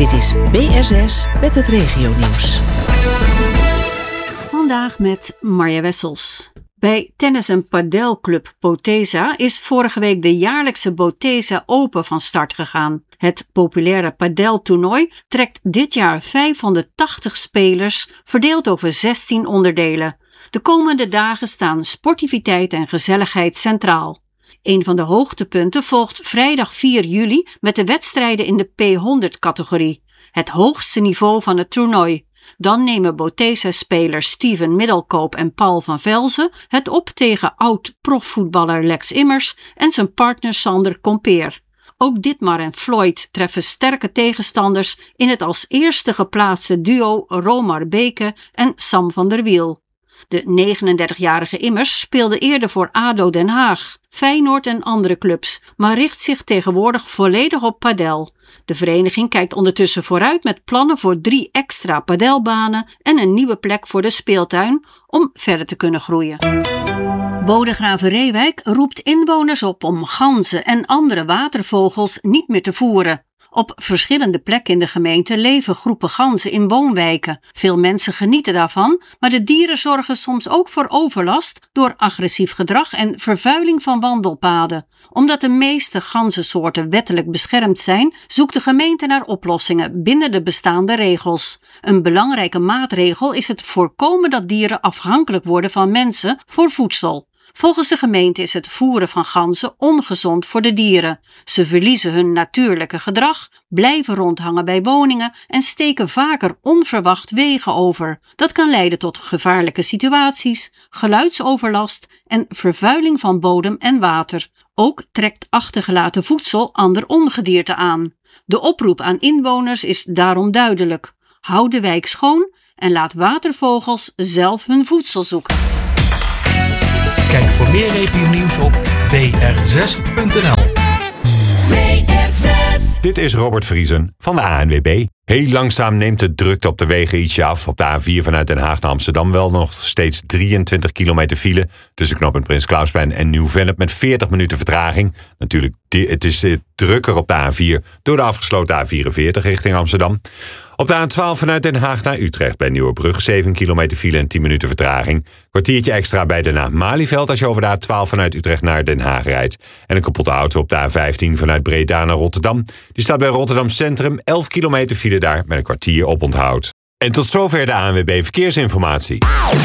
Dit is BRZS met het regionieuws. Vandaag met Marja Wessels. Bij tennis- en padelclub Botesa is vorige week de jaarlijkse Botesa Open van start gegaan. Het populaire padeltoernooi trekt dit jaar 580 spelers, verdeeld over 16 onderdelen. De komende dagen staan sportiviteit en gezelligheid centraal. Een van de hoogtepunten volgt vrijdag 4 juli met de wedstrijden in de P100-categorie, het hoogste niveau van het toernooi. Dan nemen Botesa-spelers Steven Middelkoop en Paul van Velzen het op tegen oud-profvoetballer Lex Immers en zijn partner Sander Compeer. Ook Dietmar en Floyd treffen sterke tegenstanders in het als eerste geplaatste duo Romar Beke en Sam van der Wiel. De 39-jarige Immers speelde eerder voor ADO Den Haag, Feyenoord en andere clubs, maar richt zich tegenwoordig volledig op padel. De vereniging kijkt ondertussen vooruit met plannen voor 3 extra padelbanen en een nieuwe plek voor de speeltuin om verder te kunnen groeien. Bodegraven-Reewijk roept inwoners op om ganzen en andere watervogels niet meer te voeren. Op verschillende plekken in de gemeente leven groepen ganzen in woonwijken. Veel mensen genieten daarvan, maar de dieren zorgen soms ook voor overlast door agressief gedrag en vervuiling van wandelpaden. Omdat de meeste ganzensoorten wettelijk beschermd zijn, zoekt de gemeente naar oplossingen binnen de bestaande regels. Een belangrijke maatregel is het voorkomen dat dieren afhankelijk worden van mensen voor voedsel. Volgens de gemeente is het voeren van ganzen ongezond voor de dieren. Ze verliezen hun natuurlijke gedrag, blijven rondhangen bij woningen en steken vaker onverwacht wegen over. Dat kan leiden tot gevaarlijke situaties, geluidsoverlast en vervuiling van bodem en water. Ook trekt achtergelaten voedsel ander ongedierte aan. De oproep aan inwoners is daarom duidelijk. Houd de wijk schoon en laat watervogels zelf hun voedsel zoeken. Kijk voor meer regionieuws op br6.nl. Dit is Robert Vriesen van de ANWB. Heel langzaam neemt de drukte op de wegen ietsje af. Op de A4 vanuit Den Haag naar Amsterdam wel nog steeds 23 kilometer file tussen knooppunt Prins Clausplein en Nieuw-Vennep met 40 minuten vertraging. Natuurlijk, het is drukker op de A4 door de afgesloten A44 richting Amsterdam. Op de A12 vanuit Den Haag naar Utrecht bij Nieuwerbrug 7 kilometer file en 10 minuten vertraging. Kwartiertje extra bij Den Haag-Malieveld als je over de A12 vanuit Utrecht naar Den Haag rijdt. En een kapotte auto op de A15 vanuit Breda naar Rotterdam. Die staat bij Rotterdam Centrum 11 kilometer file daar met een kwartier op onthoud. En tot zover de ANWB Verkeersinformatie.